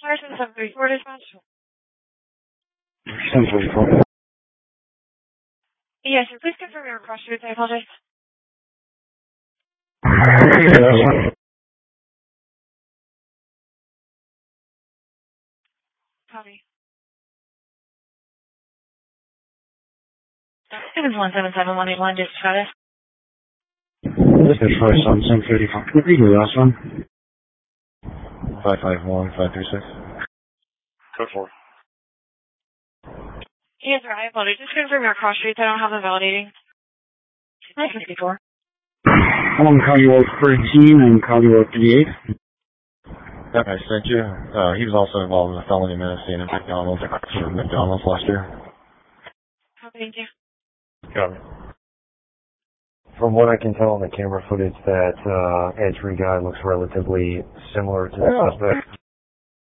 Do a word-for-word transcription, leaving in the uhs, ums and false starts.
Sergeant seven three four dispatch. seven thirty-four. Yes, sir. Please confirm your request, route. I apologize. Copy. seven one seven seven one eight one dispatch. This is for some seven thirty-four. Can you read the last one? five five one five three six. Code four. Yes, sir. I apologize. Just confirm your cross streets. I don't have the validating. nine sixty-four. I'm Cardio thirteen and Cardio thirty-eight. That I sent you. Uh, he was also involved in a felony menacing at McDonald's, for McDonald's last year. Copy, thank you. Got it. From what I can tell on the camera footage, that uh, entry guy looks relatively similar to the suspect.